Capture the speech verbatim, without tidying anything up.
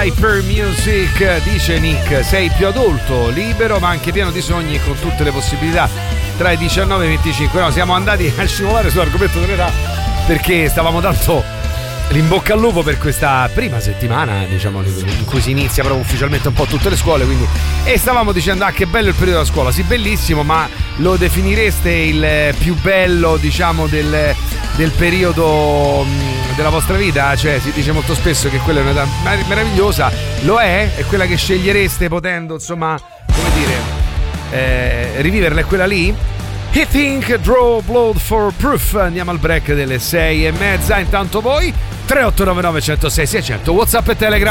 Hyper Music, dice Nick, sei più adulto, libero ma anche pieno di sogni e con tutte le possibilità tra i diciannove e i venticinque. No, siamo andati a scivolare sull'argomento dell'età perché stavamo tanto in bocca al lupo per questa prima settimana, diciamo, in cui si inizia proprio ufficialmente un po' tutte le scuole, quindi, e stavamo dicendo ah che bello il periodo della scuola, sì bellissimo, ma lo definireste il più bello, diciamo, del, del periodo della vostra vita? Cioè si dice molto spesso che quella è un'età meravigliosa, lo è? È quella che scegliereste potendo, insomma, come dire, eh, riviverla, è quella lì? He think draw blood for proof. Andiamo al break delle sei e mezza. Intanto voi tre otto nove nove uno zero sei sei zero zero WhatsApp e Telegram.